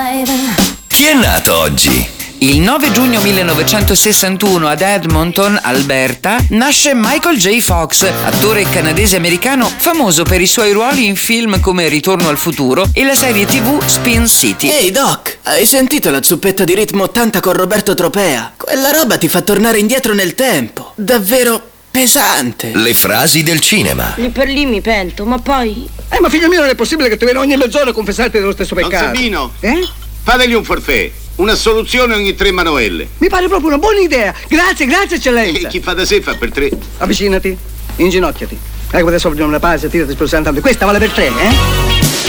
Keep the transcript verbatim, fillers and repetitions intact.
Chi è nato oggi? Il nove giugno millenovecentosessantuno ad Edmonton, Alberta, nasce Michael J. Fox, attore canadese-americano famoso per i suoi ruoli in film come Ritorno al futuro e la serie tivù Spin City. Ehi Doc, hai sentito la zuppetta di ritmo ottanta con Roberto Tropea? Quella roba ti fa tornare indietro nel tempo. Davvero pesante. Le frasi del cinema. Lì per lì mi pento, ma poi... Eh, ma figlio mio, non è possibile che tu vieni ogni mezz'ora a confessarti dello stesso Don peccato. Sabino, Eh? fategli un forfait, una soluzione ogni tre manovelle. Mi pare proprio una buona idea. Grazie, grazie, eccellenza. E chi fa da sé fa per tre. Avvicinati, inginocchiati. Ecco adesso facciamo una pausa, tirati spostando. Questa vale per tre, eh?